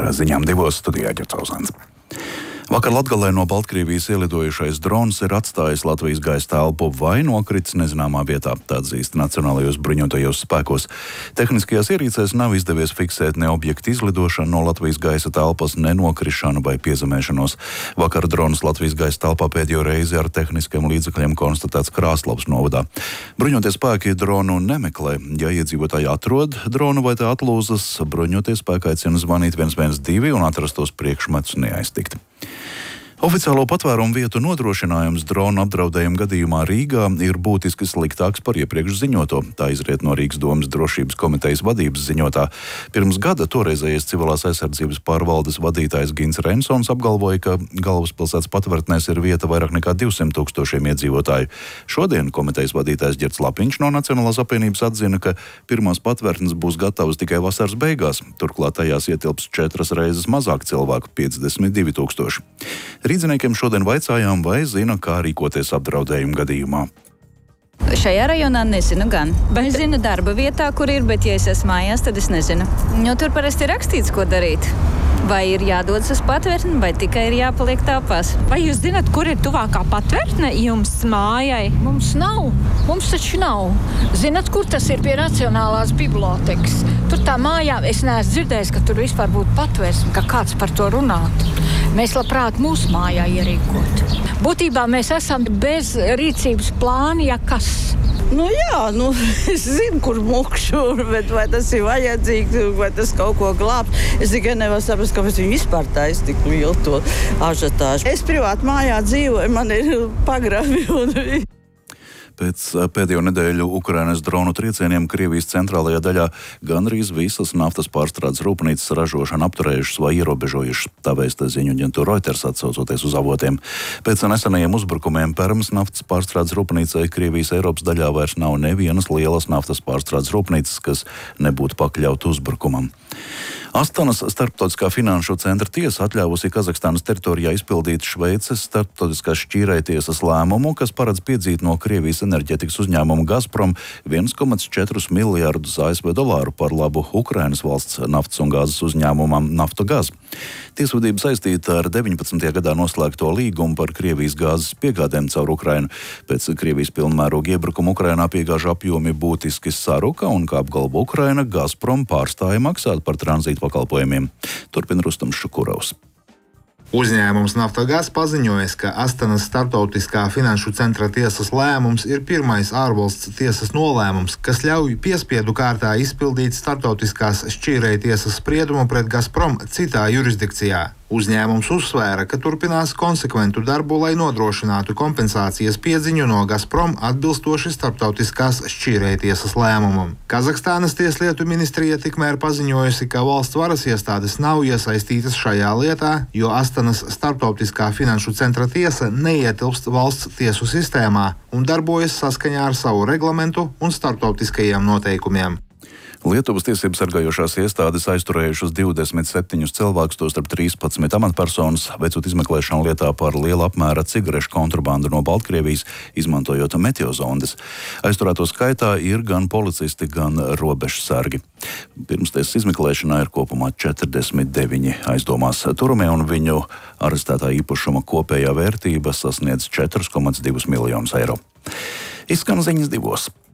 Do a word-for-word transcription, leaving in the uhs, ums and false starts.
ziņām divos studijā Ģercauzāns. Vakar Latgalē no Baltkrievijas ielidojušais drons ir atstājis Latvijas gaisa telpu vai nokritis nezināmā vietā, tā atzīst Nacionālajos bruņotajos spēkos. Tehniskajās ierīcēs nav izdevies fiksēt ne objektu izlidošanu no Latvijas gaisa telpas, ne nokrišanu vai piezemēšanos. Vakar drons Latvijas gaisa telpā pēdējo reizi ar tehniskiem līdzekļiem konstatēts Krāslavas novadā. Bruņotie spēki dronu nemeklē. Ja iedzīvotāji atrod dronu vai tā atlūzas, bruņotie spēki aicina zvanīt viens viens divi un atrastos priekšmetus neaiztikt. Oficiālo patvērumu vietu nodrošinājums drona apdraudējuma gadījumā Rīgā ir būtiski sliktāks par iepriekš ziņoto. Tā izriet no Rīgas domas drošības komitejas vadības ziņotā. Pirms gada toreizējais civilās aizsardzības pārvaldes vadītājs Gins Rensons apgalvoja, ka galvaspilsētas patvērtnēs ir vieta vairāk nekā divsimt tūkstošiem iedzīvotāju. Šodien komitejas vadītājs Ģerts Lapiņš no Nacionālās apvienības atzina, ka pirmās patvērtnes būs gatavas tikai vasaras beigās. Turklāt tajās ietilps četras reizes mazāk cilvēku - piecdesmit divi tūkstoši. Rīdziniekiem šodien vaicājām, vai zina, kā rīkoties apdraudējuma gadījumā. Šajā rajonā nezinu gan. Bet... Es zinu darba vietā, kur ir, bet ja es esmu mājās, tad es nezinu. Jo tur parasti ir rakstīts, ko darīt. Vai ir jādodas uz patvērtni, vai tikai ir jāpaliek tāpās. Vai jūs zināt, kur ir tuvākā patvērtne jums mājai? Mums nav. Mums taču nav. Zināt, kur tas ir pie Nacionālās bibliotekas? Tur tā mājā, es neesmu dzirdējis, ka tur vispār būtu patvērsme, ka kāds par to runātu. Mēs labprāt mūsu mājā ierīkot. Būtībā mēs esam bez rīcības plāna, ja kas. Nu jā, nu, es zinu, kur mukšu, bet vai tas ir vajadzīgs, vai tas kaut ko glābt. Es tikai nevaru saprast, kāpēc viņi vispār taisa tik lielu to ažiotāžu. Es privāti mājā dzīvoju, man ir pagrabi un... Pēc pēdējo nedēļu Ukrainas dronu triecieniem Krievijas centrālajā daļā gandrīz visas naftas pārstrādes rūpnīcas ražošanu apturējušas vai ierobežojušas. Tā vēsta ziņu aģentūra Reuters atsaucoties uz avotiem. Pēc nesenajiem uzbrukumiem Permas naftas pārstrādes rūpnīcai Krievijas Eiropas daļā vairs nav nevienas lielas naftas pārstrādes rūpnīcas, kas nebūtu pakļauta uzbrukumam. Astanas starptautiskā finanšu centra tiesa atļāvusi Kazahstānas teritorijā izpildīt Šveices starptautiskās šķīrējtiesas lēmumu, kas paredz piedzīt no Krievijas enerģētikas uzņēmuma Gazprom viens komats četrus miljardus A S V dolāru par labu Ukrainas valsts naftas un gāzes uzņēmumam Naftogaz. Tiesvedība saistīta ar deviņpadsmitajā gadā noslēgto līgumu par Krievijas gāzes piegādēm caur Ukrainu. Pēc Krievijas pilnmēroga iebrukuma Ukrainā piegāžu apjomi būtiski saruka un, kā apgalvo Ukraina, Gazprom pārstāja maksāt par tranzītu pakalpojumiem. Turpina Rustams Šukurovs. Uzņēmums Naftogaz paziņojas, ka Astanas starptautiskā finanšu centra tiesas lēmums ir pirmais ārvalsts tiesas nolēmums, kas ļauj piespiedu kārtā izpildīt starptautiskās šķīrējtiesas spriedumu pret Gazprom citā jurisdikcijā. Uzņēmums uzsvēra, ka turpinās konsekventu darbu, lai nodrošinātu kompensācijas piedziņu no Gazprom atbilstoši starptautiskās šķīrējtiesas lēmumam. Kazahstānas tieslietu ministrija tikmēr paziņojusi, ka valsts varas iestādes nav iesaistītas šajā lietā, jo Astanas starptautiskā finanšu centra tiesa neietilpst valsts tiesu sistēmā un darbojas saskaņā ar savu reglamentu un starptautiskajiem noteikumiem. Lietuvas tiesības sargājošās iestādes aizturējušas divdesmit septiņus cilvēkus, tostarp trīspadsmit amatpersonas, veicot izmeklēšanu lietā par liela apmēra cigarešu kontrabandu no Baltkrievijas, izmantojot meteozondes. Aizturēto skaitā ir gan policisti, gan robežsargi. Pirmstiesas izmeklēšanā ir kopumā četrdesmit deviņi aizdomās turamie, un viņu arestētā īpašuma kopējā vērtība sasniedz četrus komats divus miljonus eiro. Izskan ziņas divos.